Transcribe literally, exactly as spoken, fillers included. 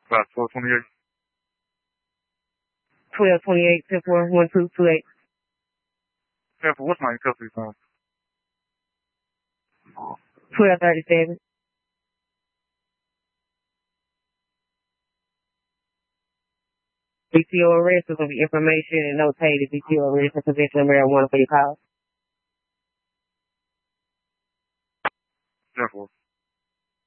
About twelve twenty-eight. twelve twenty-eight, ten four, one two two eight. ten four, what's my custody time? twelve thirty-seven. B T O arrest will be information and notated B T O arrest for possession of marijuana for your call. ten four.